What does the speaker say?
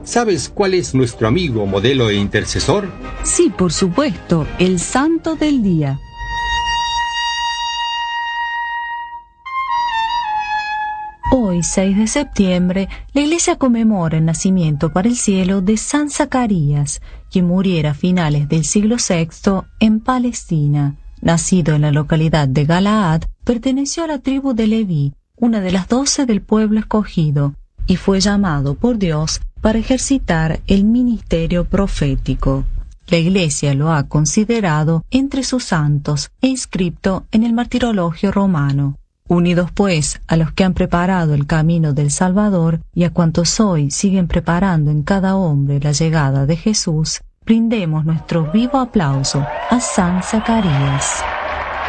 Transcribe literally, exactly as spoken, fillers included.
¿Sabes cuál es nuestro amigo, modelo e intercesor? Sí, por supuesto, el Santo del Día. Hoy, seis de septiembre, la Iglesia conmemora el nacimiento para el cielo de San Zacarías, quien muriera a finales del siglo sexto en Palestina. Nacido en la localidad de Galaad, perteneció a la tribu de Leví, una de las doce del pueblo escogido, y fue llamado por Dios para ejercitar el ministerio profético. La Iglesia lo ha considerado entre sus santos e inscripto en el martirologio romano. Unidos pues a los que han preparado el camino del Salvador y a cuantos hoy siguen preparando en cada hombre la llegada de Jesús, brindemos nuestro vivo aplauso a San Zacarías.